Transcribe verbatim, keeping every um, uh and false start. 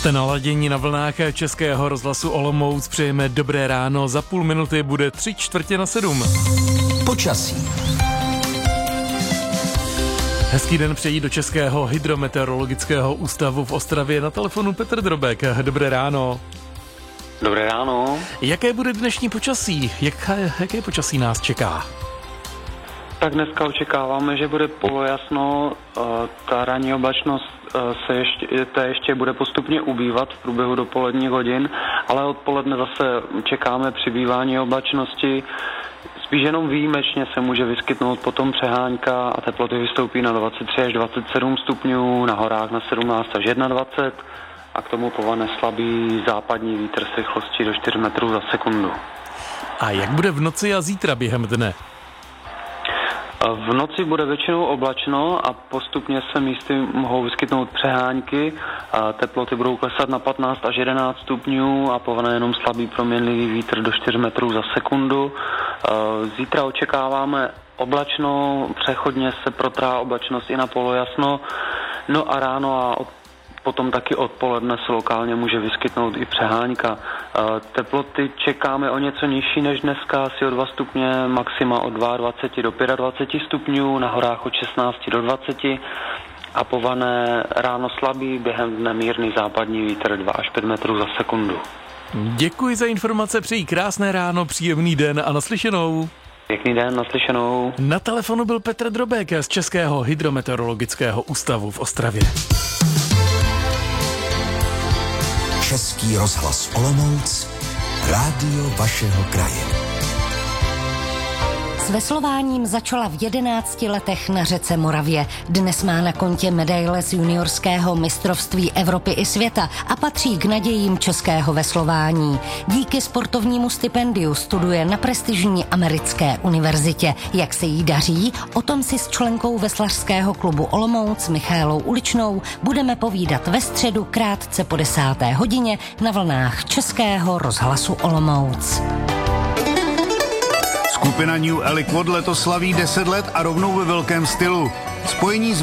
Jste naladění na vlnách Českého rozhlasu Olomouc, přejeme dobré ráno, za půl minuty bude tři čtvrtě na sedm. Počasí. Hezký den přejí do Českého hydrometeorologického ústavu v Ostravě, na telefonu Petr Drobek. Dobré ráno. Dobré ráno. Jaké bude dnešní počasí? Jaké, jaké počasí nás čeká? Tak dneska očekáváme, že bude polojasno, ta ranní oblačnost se ještě, ta ještě bude postupně ubývat v průběhu dopoledních hodin, ale odpoledne zase čekáme přibývání oblačnosti. Spíš jenom výjimečně se může vyskytnout potom přehánka a teploty vystoupí na dvacet tři až dvacet sedm stupňů, na horách na sedmnáct až dvacet jedna a k tomu povane slabý západní vítr s rychlostí do čtyři metrů za sekundu. A jak bude v noci a zítra během dne? V noci bude většinou oblačno a postupně se místy mohou vyskytnout přehánky. Teploty budou klesat na patnáct až jedenáct stupňů a povane jenom slabý proměnlivý vítr do čtyři metrů za sekundu. Zítra očekáváme oblačno, přechodně se protrhá oblačnost i na polojasno. No a ráno a od Potom taky odpoledne se lokálně může vyskytnout i přehánka. Teploty čekáme o něco nižší než dneska, asi o dva stupně, maxima od dvacet dva do dvacet pět stupňů, na horách od šestnáct do dvaceti a pované ráno slabý, během dne mírný západní vítr dva až pět metrů za sekundu. Děkuji za informace, přeji krásné ráno, příjemný den a naslyšenou. Pěkný den, naslyšenou. Na telefonu byl Petr Drobek z Českého hydrometeorologického ústavu v Ostravě. Český rozhlas Olomouc, rádio vašeho kraje. S veslováním začala v jedenácti letech na řece Moravě. Dnes má na kontě medaile z juniorského mistrovství Evropy i světa a patří k nadějím českého veslování. Díky sportovnímu stipendiu studuje na prestižní americké univerzitě. Jak se jí daří, o tom si s členkou veslařského klubu Olomouc Michaelou Uličnou budeme povídat ve středu krátce po desáté hodině na vlnách Českého rozhlasu Olomouc. Skupina New Aliquot letos slaví deset let a rovnou ve velkém stylu. Spojení s